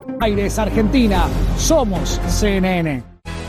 Aires Argentina, somos CNN.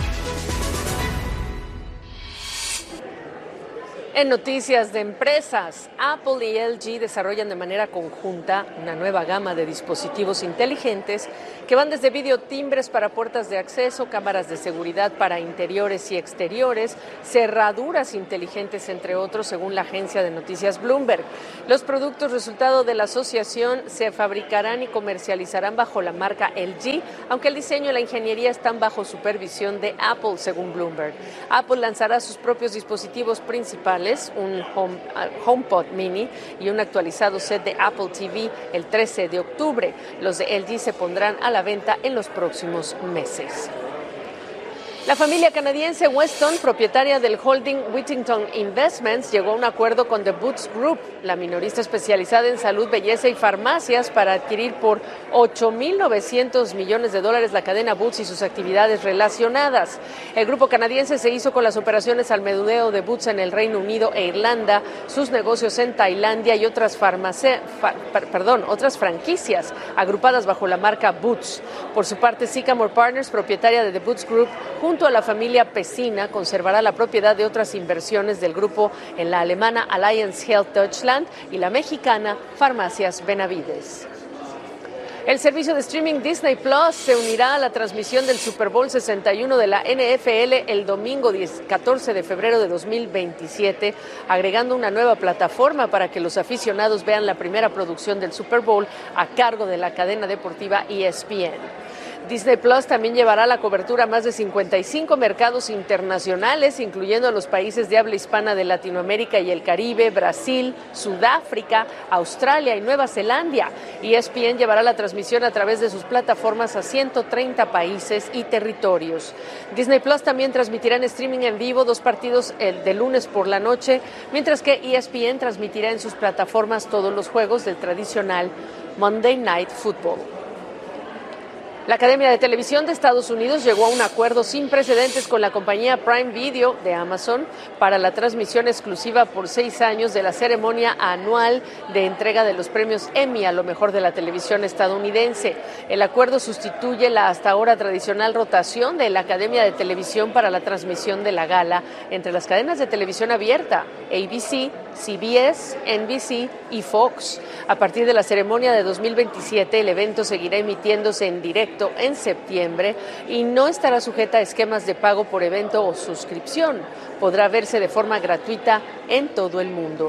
En noticias de empresas, Apple y LG desarrollan de manera conjunta una nueva gama de dispositivos inteligentes que van desde videotimbres para puertas de acceso, cámaras de seguridad para interiores y exteriores, cerraduras inteligentes, entre otros, según la agencia de noticias Bloomberg. Los productos resultado de la asociación se fabricarán y comercializarán bajo la marca LG, aunque el diseño y la ingeniería están bajo supervisión de Apple, según Bloomberg. Apple lanzará sus propios dispositivos principales, un HomePod Mini y un actualizado set de Apple TV el 13 de octubre. Los de LG se pondrán a la venta en los próximos meses. La familia canadiense Weston, propietaria del holding Whittington Investments, llegó a un acuerdo con The Boots Group, la minorista especializada en salud, belleza y farmacias, para adquirir por $8.900 millones la cadena Boots y sus actividades relacionadas. El grupo canadiense se hizo con las operaciones al menudeo de Boots en el Reino Unido e Irlanda, sus negocios en Tailandia y otras franquicias agrupadas bajo la marca Boots. Por su parte, Sycamore Partners, propietaria de The Boots Group, junto a la familia Pesina, conservará la propiedad de otras inversiones del grupo en la alemana Alliance Health Deutschland y la mexicana Farmacias Benavides. El servicio de streaming Disney Plus se unirá a la transmisión del Super Bowl 61 de la NFL el domingo 14 de febrero de 2027, agregando una nueva plataforma para que los aficionados vean la primera producción del Super Bowl a cargo de la cadena deportiva ESPN. Disney Plus también llevará la cobertura a más de 55 mercados internacionales, incluyendo a los países de habla hispana de Latinoamérica y el Caribe, Brasil, Sudáfrica, Australia y Nueva Zelanda. ESPN llevará la transmisión a través de sus plataformas a 130 países y territorios. Disney Plus también transmitirá en streaming en vivo 2 partidos de lunes por la noche, mientras que ESPN transmitirá en sus plataformas todos los juegos del tradicional Monday Night Football. La Academia de Televisión de Estados Unidos llegó a un acuerdo sin precedentes con la compañía Prime Video de Amazon para la transmisión exclusiva por 6 años de la ceremonia anual de entrega de los premios Emmy a lo mejor de la televisión estadounidense. El acuerdo sustituye la hasta ahora tradicional rotación de la Academia de Televisión para la transmisión de la gala entre las cadenas de televisión abierta, ABC, CBS, NBC y Fox. A partir de la ceremonia de 2027, el evento seguirá emitiéndose en directo en septiembre y no estará sujeta a esquemas de pago por evento o suscripción. Podrá verse de forma gratuita en todo el mundo.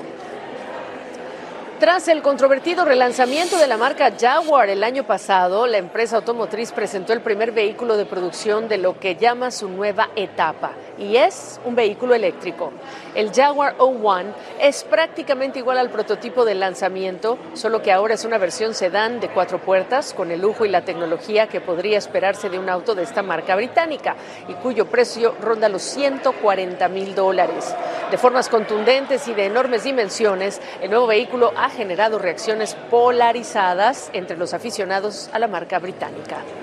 Tras el controvertido relanzamiento de la marca Jaguar el año pasado, la empresa automotriz presentó el primer vehículo de producción de lo que llama su nueva etapa, y es un vehículo eléctrico. El Jaguar O1 es prácticamente igual al prototipo del lanzamiento, solo que ahora es una versión sedán de 4 puertas, con el lujo y la tecnología que podría esperarse de un auto de esta marca británica, y cuyo precio ronda los $140,000. De formas contundentes y de enormes dimensiones, el nuevo vehículo ha generado reacciones polarizadas entre los aficionados a la marca británica.